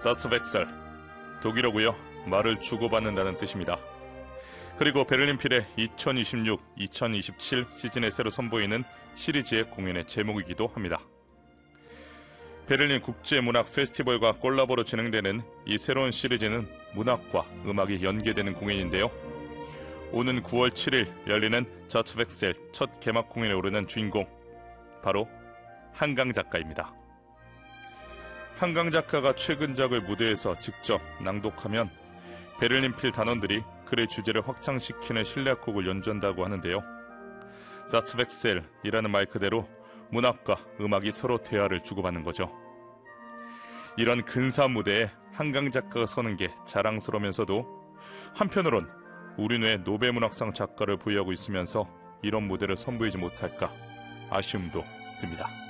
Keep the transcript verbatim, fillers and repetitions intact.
자츠벡셀, 독일어고요. 말을 주고받는다는 뜻입니다. 그리고 베를린 필의 이천이십육 이천이십칠 시즌에 새로 선보이는 시리즈의 공연의 제목이기도 합니다. 베를린 국제문학 페스티벌과 콜라보로 진행되는 이 새로운 시리즈는 문학과 음악이 연계되는 공연인데요. 오는 구월 칠일 열리는 자츠벡셀 첫 개막 공연에 오르는 주인공, 바로 한강 작가입니다. 한강 작가가 최근작을 무대에서 직접 낭독하면 베를린 필 단원들이 글의 주제를 확장시키는 신략곡을 연주한다고 하는데요. 자츠벡셀이라는 말 그대로 문학과 음악이 서로 대화를 주고받는 거죠. 이런 근사한 무대에 한강 작가가 서는 게 자랑스러우면서도 한편으론 우리뇌 노벨문학상 작가를 보유하고 있으면서 이런 무대를 선보이지 못할까 아쉬움도 듭니다.